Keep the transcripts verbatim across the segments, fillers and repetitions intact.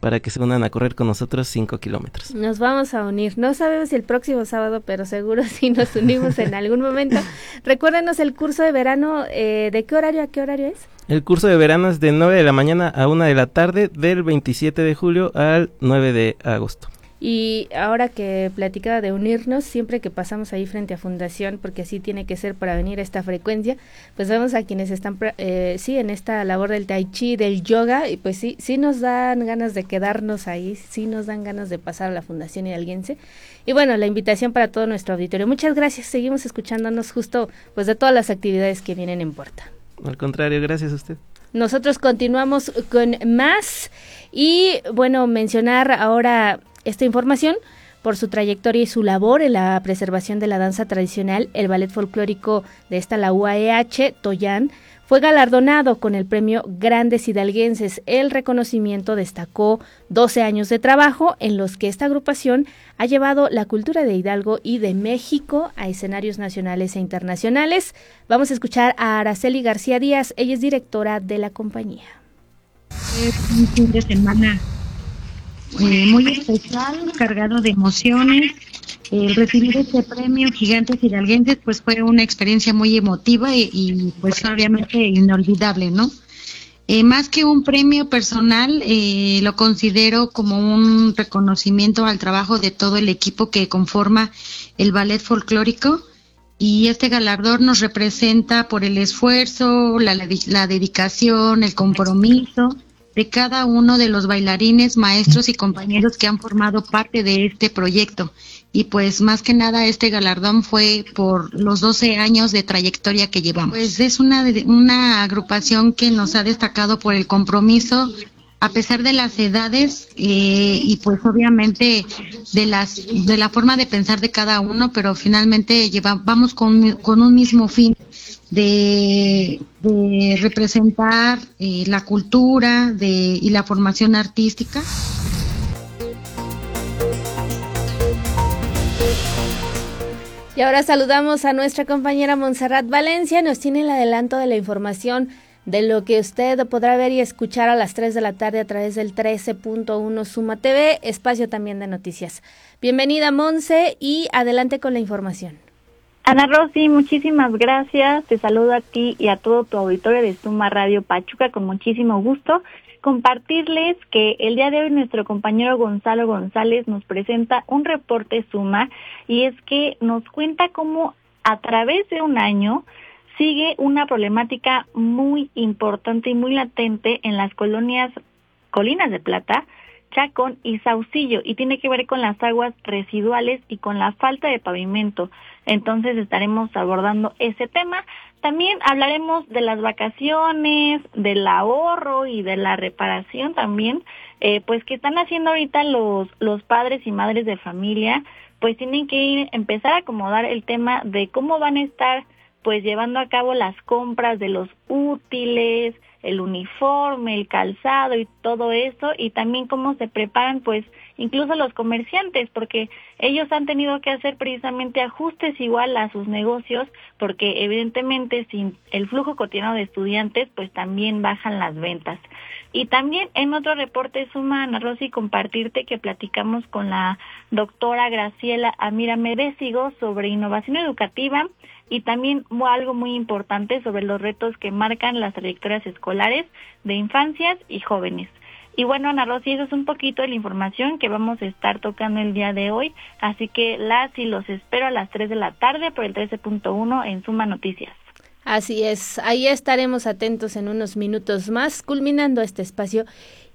para que se unan a correr con nosotros cinco kilómetros. Nos vamos a unir, no sabemos si el próximo sábado, pero seguro sí nos unimos en algún momento. Recuérdenos el curso de verano, eh, ¿de qué horario a qué horario es? El curso de verano es de nueve de la mañana a una de la tarde, del veintisiete de julio al nueve de agosto. Y ahora que platicaba de unirnos, siempre que pasamos ahí frente a Fundación, porque así tiene que ser para venir a esta frecuencia, pues vemos a quienes están, eh, sí, en esta labor del tai chi, del yoga, y pues sí, sí nos dan ganas de quedarnos ahí, sí nos dan ganas de pasar a la Fundación Hidalguense. Y bueno, la invitación para todo nuestro auditorio. Muchas gracias, seguimos escuchándonos justo pues de todas las actividades que vienen en puerta. Al contrario, gracias a usted. Nosotros continuamos con más y bueno, mencionar ahora esta información por su trayectoria y su labor en la preservación de la danza tradicional. El ballet folclórico de esta, la U A E H, Toyán, fue galardonado con el premio Grandes Hidalguenses. El reconocimiento destacó doce años de trabajo en los que esta agrupación ha llevado la cultura de Hidalgo y de México a escenarios nacionales e internacionales. Vamos a escuchar a Araceli García Díaz, ella es directora de la compañía. Es un fin de semana eh, muy especial, cargado de emociones. El recibir este premio Gigantes Hidalguenses pues fue una experiencia muy emotiva y, y pues obviamente inolvidable, ¿no? Eh, más que un premio personal, eh, lo considero como un reconocimiento al trabajo de todo el equipo que conforma el ballet folclórico, y este galardón nos representa por el esfuerzo, la, la, la dedicación, el compromiso de cada uno de los bailarines, maestros y compañeros que han formado parte de este proyecto. Y pues más que nada este galardón fue por los doce años de trayectoria que llevamos. Pues es una, una agrupación que nos ha destacado por el compromiso, a pesar de las edades eh, y pues obviamente de las de la forma de pensar de cada uno, pero finalmente lleva, vamos con, con un mismo fin de, de representar eh, la cultura de, y la formación artística. Y ahora saludamos a nuestra compañera Montserrat Valencia, nos tiene el adelanto de la información de lo que usted podrá ver y escuchar a las tres de la tarde a través del trece punto uno Suma T V, espacio también de noticias. Bienvenida, Monse, y adelante con la información. Ana Rosy, muchísimas gracias. Te saludo a ti y a todo tu auditorio de Suma Radio Pachuca con muchísimo gusto. Compartirles que el día de hoy nuestro compañero Gonzalo González nos presenta un reporte Suma, y es que nos cuenta cómo a través de un año sigue una problemática muy importante y muy latente en las colonias Colinas de Plata, Chacón y Saucillo, y tiene que ver con las aguas residuales y con la falta de pavimento. Entonces estaremos abordando ese tema. También hablaremos de las vacaciones, del ahorro y de la reparación también, eh, pues que están haciendo ahorita los, los padres y madres de familia, pues tienen que ir, empezar a acomodar el tema de cómo van a estar pues llevando a cabo las compras de los útiles, el uniforme, el calzado y todo eso, y también cómo se preparan pues incluso los comerciantes, porque ellos han tenido que hacer precisamente ajustes igual a sus negocios, porque evidentemente sin el flujo cotidiano de estudiantes pues también bajan las ventas. Y también en otro reporte Suma, Ana Rosy, compartirte que platicamos con la doctora Graciela Amira Medésigo sobre innovación educativa y también algo muy importante sobre los retos que marcan las trayectorias escolares de infancias y jóvenes. Y bueno, Ana Rosy, eso es un poquito de la información que vamos a estar tocando el día de hoy, así que las y los espero a las tres de la tarde por el trece punto uno en Suma Noticias. Así es, ahí estaremos atentos en unos minutos más, culminando este espacio.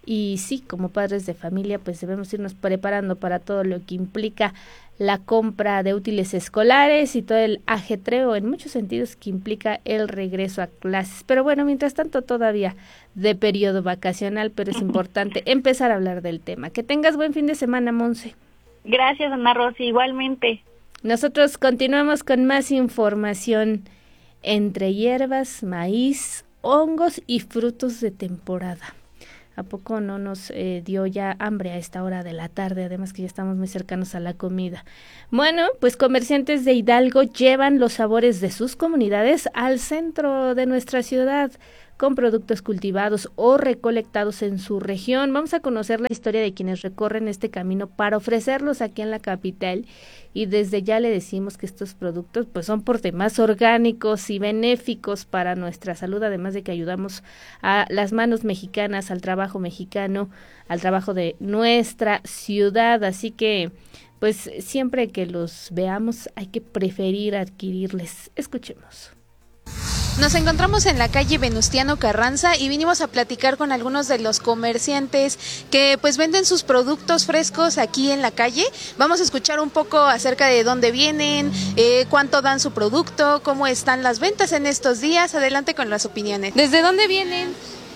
Y sí, como padres de familia, pues debemos irnos preparando para todo lo que implica la compra de útiles escolares y todo el ajetreo en muchos sentidos que implica el regreso a clases. Pero bueno, mientras tanto todavía de periodo vacacional, pero es importante empezar a hablar del tema. Que tengas buen fin de semana, Monse. Gracias, Ana Rosy, igualmente. Nosotros continuamos con más información entre hierbas, maíz, hongos y frutos de temporada. ¿A poco no nos eh, dio ya hambre a esta hora de la tarde? Además que ya estamos muy cercanos a la comida. Bueno, pues comerciantes de Hidalgo llevan los sabores de sus comunidades al centro de nuestra ciudad, con productos cultivados o recolectados en su región. Vamos a conocer la historia de quienes recorren este camino para ofrecerlos aquí en la capital, y desde ya le decimos que estos productos pues son por demás orgánicos y benéficos para nuestra salud, además de que ayudamos a las manos mexicanas, al trabajo mexicano, al trabajo de nuestra ciudad. Así que pues siempre que los veamos hay que preferir adquirirles. Escuchemos. Nos encontramos en la calle Venustiano Carranza y vinimos a platicar con algunos de los comerciantes que pues venden sus productos frescos aquí en la calle. Vamos a escuchar un poco acerca de dónde vienen, eh, cuánto dan su producto, cómo están las ventas en estos días. Adelante con las opiniones. ¿Desde dónde vienen?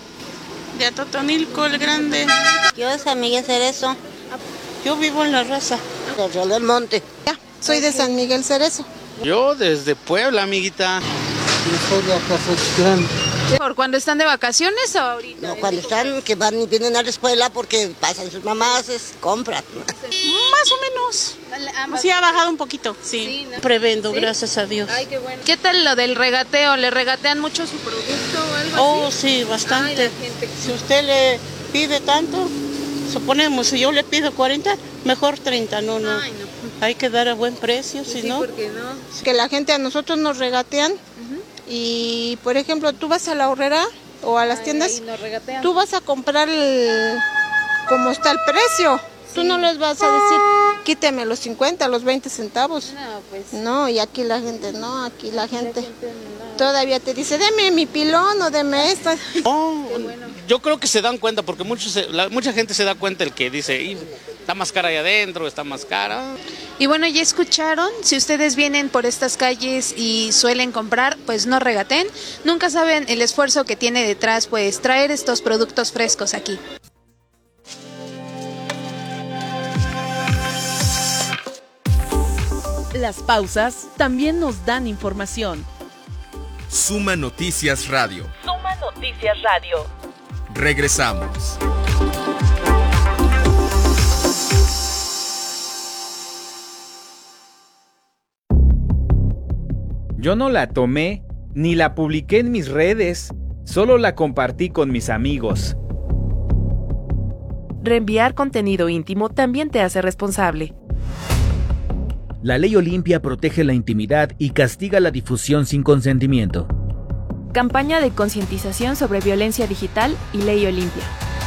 De Atotonilco, el Grande. Yo de San Miguel Cerezo. Yo vivo en La Raza, de Real del Monte. Ya, soy de San Miguel Cerezo. Yo desde Puebla, amiguita. Yo soy de Acazatlán. ¿Por cuando están de vacaciones o ahorita? No, cuando están, que van y vienen a la escuela porque pasan sus mamás, es, compran. Más o menos. Sí, ha bajado un poquito, sí. Sí, ¿no? Prevendo, ¿Sí? gracias a Dios. Ay, qué bueno. ¿Qué tal lo del regateo? ¿Le regatean mucho su producto o algo Oh, así? sí, bastante. Ay, la gente. Si usted le pide tanto, suponemos, si yo le pido cuarenta, mejor treinta, no, no. Ay, no. Hay que dar a buen precio, Sí, si no. ¿por qué no? Que la gente a nosotros nos regatean. Ujú. Y, por ejemplo, tú vas a la horrera o a las Ay, tiendas, ahí nos regatean. tú vas a comprar el, como está el precio. Tú no les vas a decir, quíteme los cincuenta, los veinte centavos. No, pues. No, y aquí la gente, no, aquí la gente todavía te dice, deme mi pilón o deme esta. Oh, yo creo que se dan cuenta, porque muchos, se- la- mucha gente se da cuenta el que dice, "Y, está más cara ahí adentro, está más cara". Y bueno, ya escucharon, si ustedes vienen por estas calles y suelen comprar, pues no regaten. Nunca saben el esfuerzo que tiene detrás, pues traer estos productos frescos aquí. Las pausas también nos dan información. Suma Noticias Radio. Suma Noticias Radio. Regresamos. Yo no la tomé ni la publiqué en mis redes, solo la compartí con mis amigos. Reenviar contenido íntimo también te hace responsable. La ley Olimpia protege la intimidad y castiga la difusión sin consentimiento. Campaña de concientización sobre violencia digital y Ley Olimpia.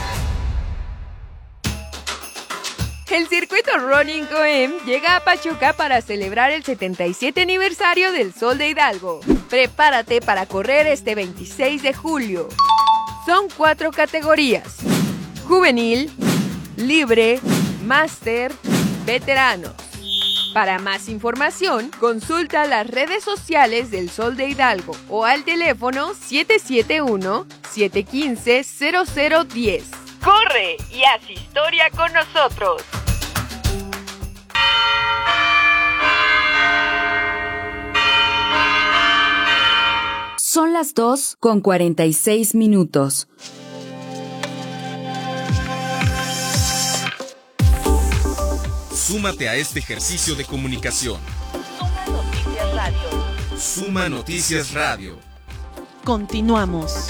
El circuito Running O M llega a Pachuca para celebrar el setenta y siete aniversario del Sol de Hidalgo. Prepárate para correr este veintiséis de julio. Son cuatro categorías: juvenil, libre, máster, veteranos. Para más información, consulta las redes sociales del Sol de Hidalgo o al teléfono siete siete uno, siete uno cinco, cero cero uno cero. ¡Corre y haz historia con nosotros! Son las dos con cuarenta y seis minutos. Súmate a este ejercicio de comunicación. Suma Noticias Radio. Suma Noticias Radio. Continuamos.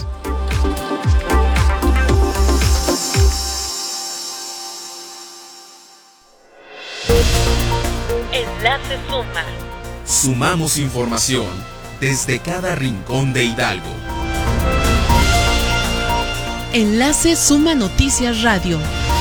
Enlace Suma. Sumamos información desde cada rincón de Hidalgo. Enlace Suma Noticias Radio.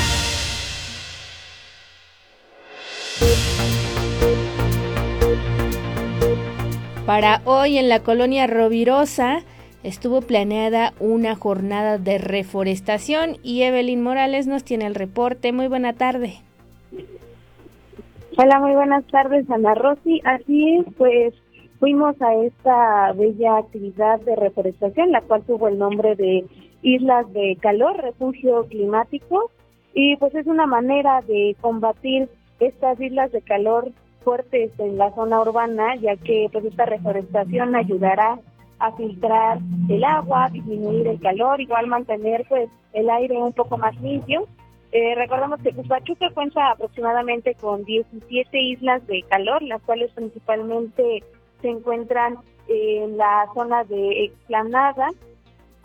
Para hoy en la colonia Rovirosa estuvo planeada una jornada de reforestación y Evelyn Morales nos tiene el reporte. Muy buena tarde. Hola, muy buenas tardes, Ana Rosy. Así es, pues fuimos a esta bella actividad de reforestación, la cual tuvo el nombre de Islas de Calor, Refugio Climático, y pues es una manera de combatir estas islas de calor fuertes en la zona urbana, ya que pues esta reforestación ayudará a filtrar el agua, disminuir el calor, igual mantener pues el aire un poco más limpio. Eh, recordamos que pues, Pachuca cuenta aproximadamente con diecisiete islas de calor, las cuales principalmente se encuentran en la zona de explanada,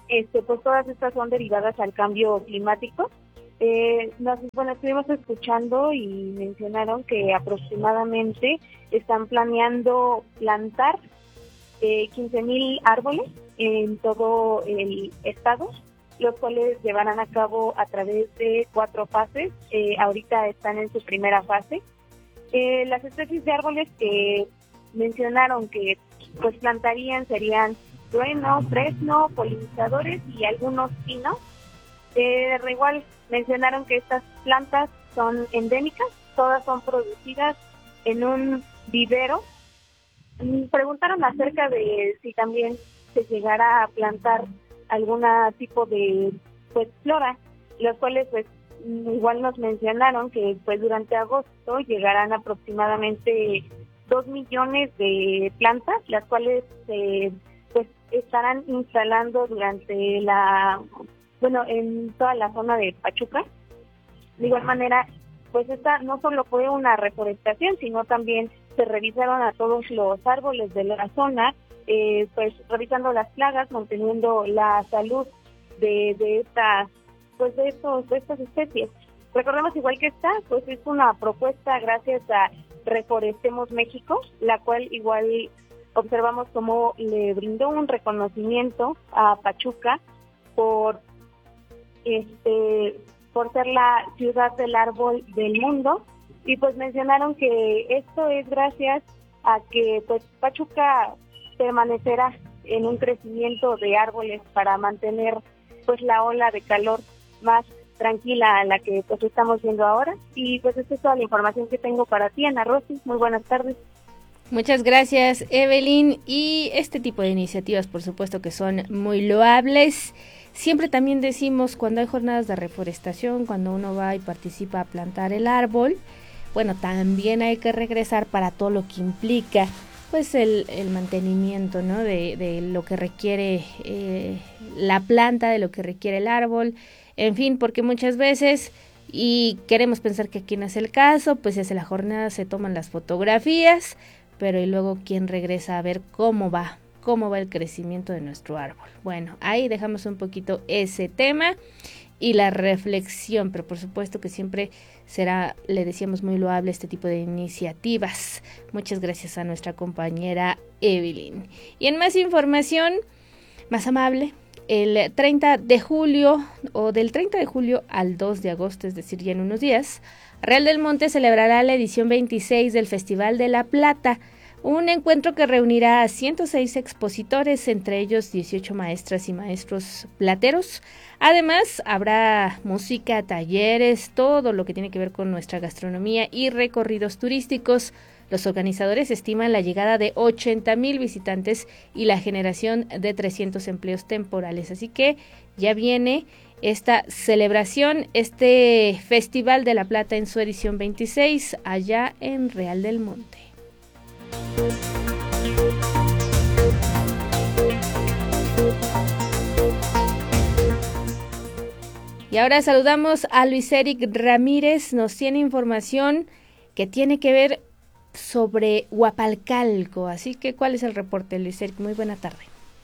este, pues todas estas son derivadas al cambio climático. Eh, nos, bueno, estuvimos escuchando y mencionaron que aproximadamente están planeando plantar eh, quince mil árboles en todo el estado, los cuales llevarán a cabo a través de cuatro fases. Eh, ahorita están en su primera fase. Eh, las especies de árboles que mencionaron que pues plantarían serían trueno, fresno, polinizadores y algunos pinos. Eh, igual mencionaron que estas plantas son endémicas, todas son producidas en un vivero. Preguntaron acerca de si también se llegara a plantar algún tipo de pues flora, los cuales pues igual nos mencionaron que pues durante agosto llegarán aproximadamente dos millones de plantas, las cuales se pues estarán instalando durante la bueno en toda la zona de Pachuca. De igual manera, pues esta no solo fue una reforestación, sino también se revisaron a todos los árboles de la zona, eh, pues revisando las plagas, manteniendo la salud de, de estas pues de estos de estas especies. Recordemos igual que esta, pues es una propuesta gracias a Reforestemos México, la cual igual observamos cómo le brindó un reconocimiento a Pachuca por este por ser la ciudad del árbol del mundo, y pues mencionaron que esto es gracias a que pues Pachuca permanecerá en un crecimiento de árboles para mantener pues la ola de calor más tranquila a la que pues estamos viendo ahora. Y pues esta es toda la información que tengo para ti, Ana Rosy. Muy buenas tardes. Muchas gracias, Evelyn. Y este tipo de iniciativas, por supuesto que son muy loables. Siempre también decimos, cuando hay jornadas de reforestación, cuando uno va y participa a plantar el árbol, bueno, también hay que regresar para todo lo que implica pues el, el mantenimiento, ¿no? De, de lo que requiere eh, la planta, de lo que requiere el árbol, en fin, porque muchas veces, y queremos pensar que aquí no es el caso, pues se hace la jornada, se toman las fotografías, pero y luego quién regresa a ver cómo va, cómo va el crecimiento de nuestro árbol. Bueno, ahí dejamos un poquito ese tema y la reflexión, pero por supuesto que siempre será, le decíamos, muy loable este tipo de iniciativas. Muchas gracias a nuestra compañera Evelyn. Y en más información, más amable, el treinta de julio, o del treinta de julio al dos de agosto, es decir, ya en unos días, Real del Monte celebrará la edición veintiséis del Festival de la Plata, un encuentro que reunirá a ciento seis expositores, entre ellos dieciocho maestras y maestros plateros. Además, habrá música, talleres, todo lo que tiene que ver con nuestra gastronomía y recorridos turísticos. Los organizadores estiman la llegada de ochenta mil visitantes y la generación de trescientos empleos temporales. Así que ya viene esta celebración, este Festival de la Plata en su edición veintiséis, allá en Real del Monte. Y ahora saludamos a Luis Eric Ramírez, nos tiene información que tiene que ver sobre Huapalcalco, así que ¿cuál es el reporte, Luis Eric? Muy buena tarde.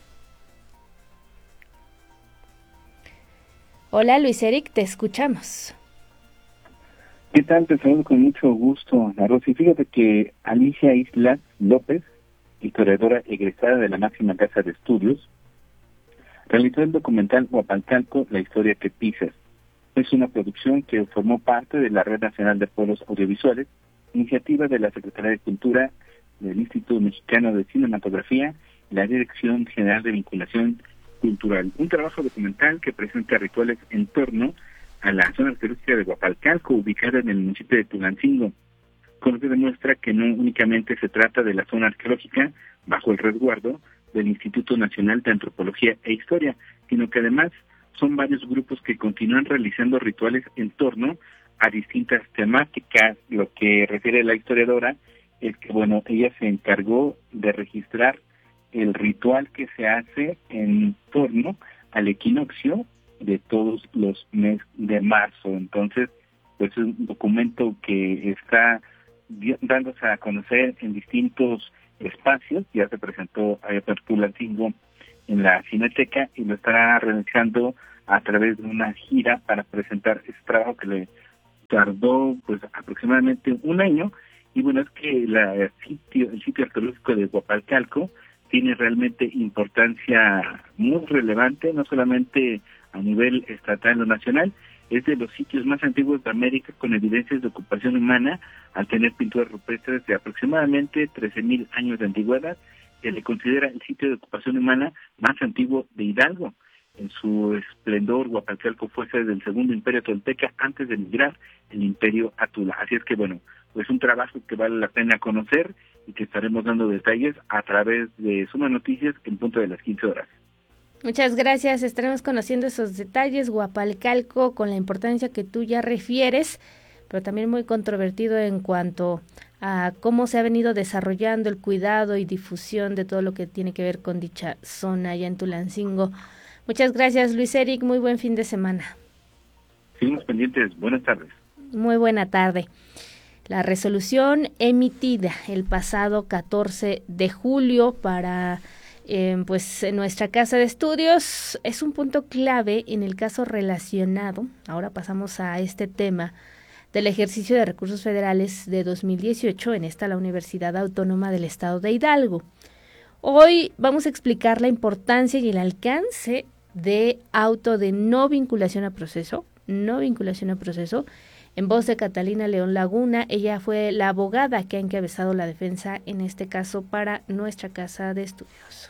Hola Luis Eric, te escuchamos. ¿Qué tal? Te saludo con mucho gusto, Ana Rosy. Fíjate que Alicia Islas López, historiadora egresada de la máxima casa de estudios, realizó el documental Huapalcalco, la historia que pisas. Es una producción que formó parte de la Red Nacional de Pueblos Audiovisuales, iniciativa de la Secretaría de Cultura, del Instituto Mexicano de Cinematografía y la Dirección General de Vinculación Cultural. Un trabajo documental que presenta rituales en torno a la zona arqueológica de Huapalcalco, ubicada en el municipio de Tulancingo, con lo que demuestra que no únicamente se trata de la zona arqueológica bajo el resguardo del Instituto Nacional de Antropología e Historia, sino que además son varios grupos que continúan realizando rituales en torno a distintas temáticas. Lo que refiere la historiadora es que, bueno, ella se encargó de registrar el ritual que se hace en torno al equinoccio de todos los meses de marzo. Entonces, pues es un documento que está dándose a conocer en distintos espacios. Ya se presentó a Tulancingo en la Cineteca y lo estará realizando a través de una gira para presentar este trabajo que le tardó pues aproximadamente un año. Y bueno, es que la el sitio el sitio arqueológico de Huapalcalco tiene realmente importancia muy relevante, no solamente a nivel estatal o nacional. Es de los sitios más antiguos de América con evidencias de ocupación humana, al tener pinturas rupestres de aproximadamente trece mil años de antigüedad. Se le considera el sitio de ocupación humana más antiguo de Hidalgo. En su esplendor, Huapalcalco fue sede del segundo imperio tolteca antes de migrar el imperio Atula. Así es que bueno, pues un trabajo que vale la pena conocer y que estaremos dando detalles a través de Suma Noticias en punto de las quince horas. Muchas gracias, estaremos conociendo esos detalles. Huapalcalco, con la importancia que tú ya refieres, pero también muy controvertido en cuanto a cómo se ha venido desarrollando el cuidado y difusión de todo lo que tiene que ver con dicha zona allá en Tulancingo. Muchas gracias, Luis Eric, muy buen fin de semana. Seguimos pendientes, buenas tardes. Muy buena tarde. La resolución emitida el pasado catorce de julio para eh, pues en nuestra casa de estudios es un punto clave en el caso relacionado, ahora pasamos a este tema, del ejercicio de recursos federales de dos mil dieciocho en esta la Universidad Autónoma del Estado de Hidalgo. Hoy vamos a explicar la importancia y el alcance de auto de no vinculación a proceso, no vinculación a proceso, en voz de Catalina León Laguna. Ella fue la abogada que ha encabezado la defensa en este caso para nuestra casa de estudios.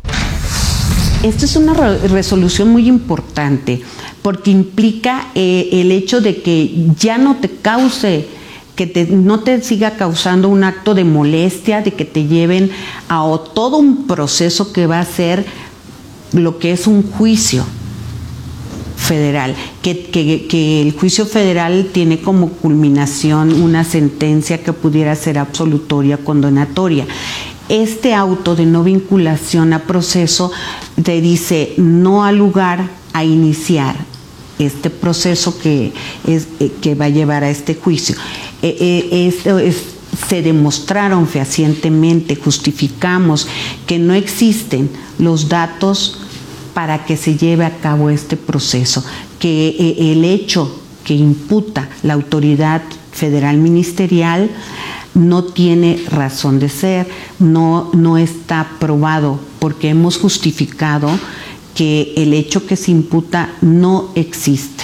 Esta es una re- resolución muy importante porque implica eh, el hecho de que ya no te cause, que te, no te siga causando un acto de molestia, de que te lleven a o todo un proceso que va a ser lo que es un juicio federal, que, que, que el juicio federal tiene como culminación una sentencia que pudiera ser absolutoria, condenatoria. Este auto de no vinculación a proceso te dice no ha lugar a iniciar este proceso que, es, que va a llevar a este juicio. Eh, eh, esto es, se demostraron fehacientemente, justificamos que no existen los datos para que se lleve a cabo este proceso, que eh, el hecho que imputa la autoridad federal ministerial no tiene razón de ser, no, no está probado, porque hemos justificado que el hecho que se imputa no existe.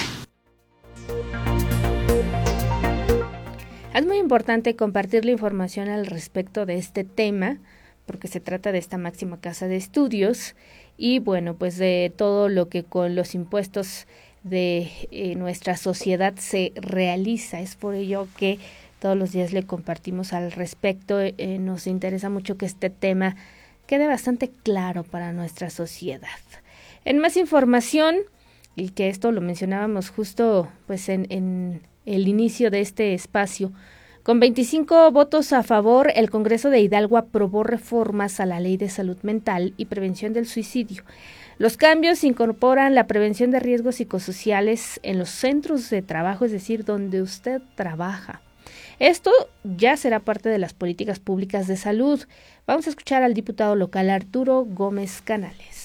Es muy importante compartir la información al respecto de este tema, porque se trata de esta máxima casa de estudios y bueno, pues de todo lo que con los impuestos de eh, nuestra sociedad se realiza. Es por ello que todos los días le compartimos al respecto. Eh, nos interesa mucho que este tema quede bastante claro para nuestra sociedad. En más información, y que esto lo mencionábamos justo pues en, en el inicio de este espacio, con veinticinco votos a favor, el Congreso de Hidalgo aprobó reformas a la Ley de Salud Mental y Prevención del Suicidio. Los cambios incorporan la prevención de riesgos psicosociales en los centros de trabajo, es decir, donde usted trabaja. Esto ya será parte de las políticas públicas de salud. Vamos a escuchar al diputado local Arturo Gómez Canales.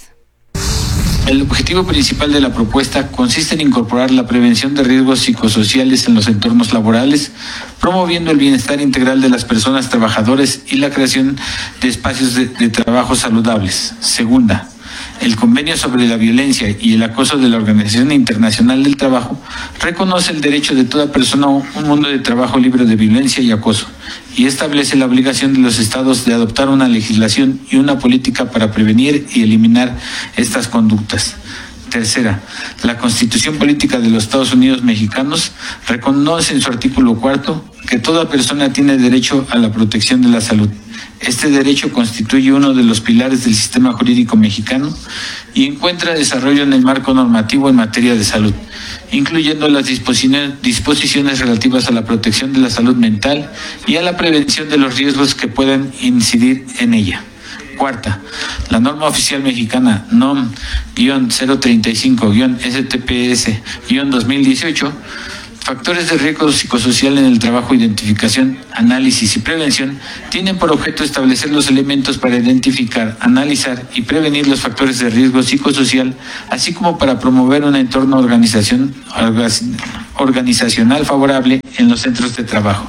El objetivo principal de la propuesta consiste en incorporar la prevención de riesgos psicosociales en los entornos laborales, promoviendo el bienestar integral de las personas trabajadoras y la creación de espacios de, de trabajo saludables. Segunda, el Convenio sobre la Violencia y el Acoso de la Organización Internacional del Trabajo reconoce el derecho de toda persona a un mundo de trabajo libre de violencia y acoso y establece la obligación de los estados de adoptar una legislación y una política para prevenir y eliminar estas conductas. Tercera, la Constitución Política de los Estados Unidos Mexicanos reconoce en su artículo cuarto que toda persona tiene derecho a la protección de la salud. Este derecho constituye uno de los pilares del sistema jurídico mexicano y encuentra desarrollo en el marco normativo en materia de salud, incluyendo las disposiciones, disposiciones relativas a la protección de la salud mental y a la prevención de los riesgos que puedan incidir en ella. Cuarta, la norma oficial mexicana N O M cero treinta y cinco S T P S dos mil dieciocho Factores de riesgo psicosocial en el trabajo, identificación, análisis y prevención tienen por objeto establecer los elementos para identificar, analizar y prevenir los factores de riesgo psicosocial, así como para promover un entorno organización, organizacional favorable en los centros de trabajo.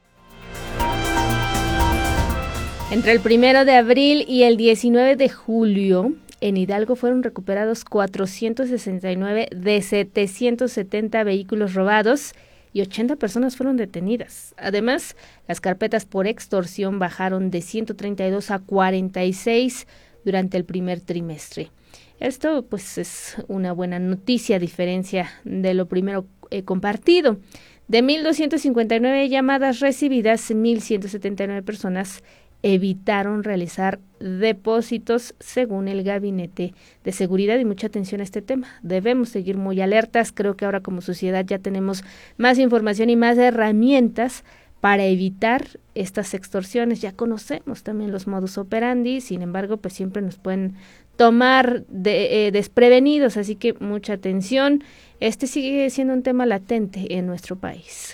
Entre el primero de abril y el diecinueve de julio, en Hidalgo fueron recuperados cuatrocientos sesenta y nueve de setecientos setenta vehículos robados y ochenta personas fueron detenidas. Además, las carpetas por extorsión bajaron de ciento treinta y dos a cuarenta y seis durante el primer trimestre. Esto pues es una buena noticia a diferencia de lo primero eh, compartido. De mil doscientas cincuenta y nueve llamadas recibidas, mil ciento setenta y nueve personas evitaron realizar depósitos según el Gabinete de Seguridad, y mucha atención a este tema. Debemos seguir muy alertas. Creo que ahora como sociedad ya tenemos más información y más herramientas para evitar estas extorsiones. Ya conocemos también los modus operandi, sin embargo, pues siempre nos pueden tomar de, eh, desprevenidos, así que mucha atención. Este sigue siendo un tema latente en nuestro país.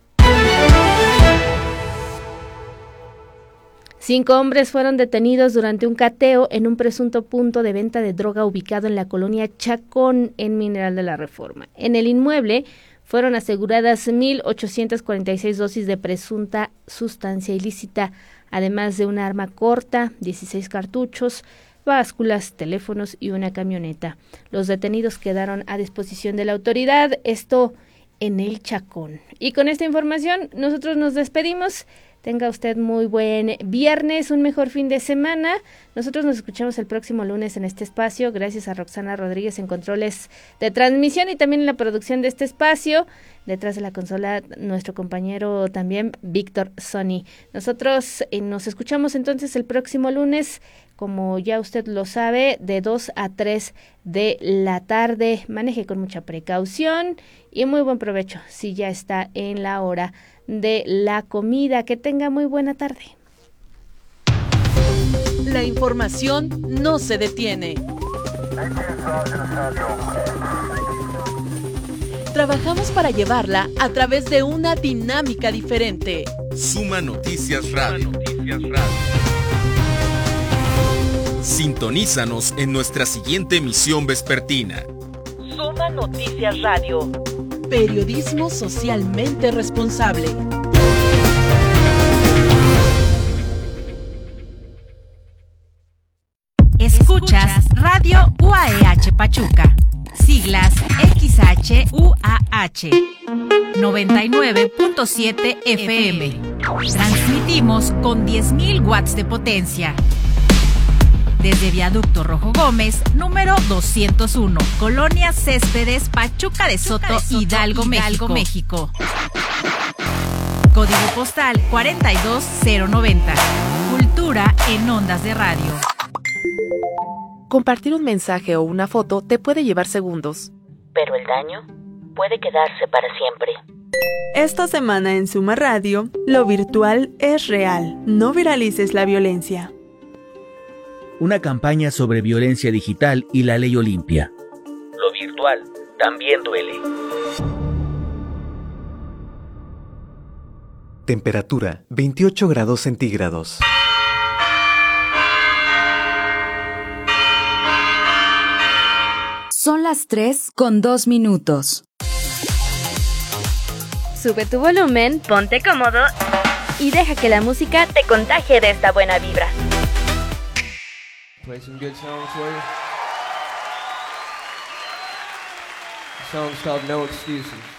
Cinco hombres fueron detenidos durante un cateo en un presunto punto de venta de droga ubicado en la colonia Chacón, en Mineral de la Reforma. En el inmueble fueron aseguradas mil ochocientas cuarenta y seis dosis de presunta sustancia ilícita, además de un arma corta, dieciséis cartuchos, básculas, teléfonos y una camioneta. Los detenidos quedaron a disposición de la autoridad, esto en el Chacón. Y con esta información nosotros nos despedimos. Tenga usted muy buen viernes, un mejor fin de semana. Nosotros nos escuchamos el próximo lunes en este espacio. Gracias a Roxana Rodríguez en controles de transmisión y también en la producción de este espacio. Detrás de la consola, nuestro compañero también, Víctor Sony. Nosotros eh, nos escuchamos entonces el próximo lunes, como ya usted lo sabe, de dos a tres de la tarde. Maneje con mucha precaución y muy buen provecho si ya está en la hora de la comida. Que tenga muy buena tarde. La información no se detiene. Trabajamos para llevarla a través de una dinámica diferente. Suma Noticias Radio. Sintonízanos en nuestra siguiente emisión vespertina. Suma Noticias Radio. Periodismo socialmente responsable. Escuchas Radio U A E H Pachuca. Siglas X H U A H. noventa y nueve punto siete F M. Transmitimos con diez mil watts de potencia. Desde Viaducto Rojo Gómez, número doscientos uno, Colonia Céspedes, Pachuca de Soto, Pachuca de Soto Hidalgo, Hidalgo, México. Código postal cuarenta y dos cero noventa. Cultura en ondas de radio. Compartir un mensaje o una foto te puede llevar segundos, pero el daño puede quedarse para siempre. Esta semana en Suma Radio, lo virtual es real. No viralices la violencia. Una campaña sobre violencia digital y la ley Olimpia. Lo virtual también duele. Temperatura veintiocho grados centígrados. Son las tres con dos minutos. Sube tu volumen, ponte cómodo y deja que la música te contagie de esta buena vibra. Play some good songs for you. The song's called No Excuses.